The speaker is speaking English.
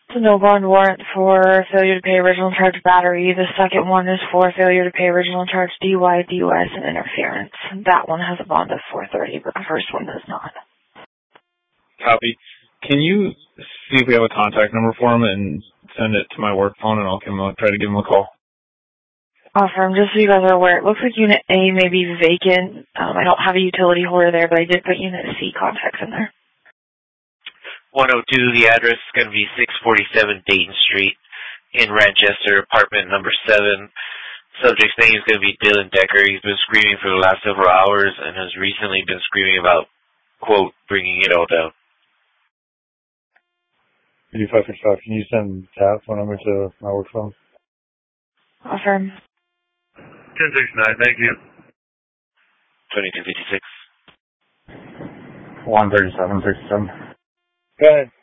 The no bond warrant for failure to pay original charge battery. The second one is for failure to pay original charge DUI, DUS, and interference. That one has a bond of $430, but the first one does not. Copy. Can you see if we have a contact number for him and send it to my work phone, and I'll try to give him a call? Awesome. Just so you guys are aware, it looks like Unit A may be vacant. I don't have a utility holder there, but I did put Unit C contacts in there. 102, the address is going to be 647 Dayton Street in Ranchester, apartment number 7. Subject's name is going to be Dylan Decker. He's been screaming for the last several hours and has recently been screaming about, quote, bringing it all down. 8565, can you send that phone number to my work phone? Awesome. 1069, thank you. 2256. 13767. Go ahead.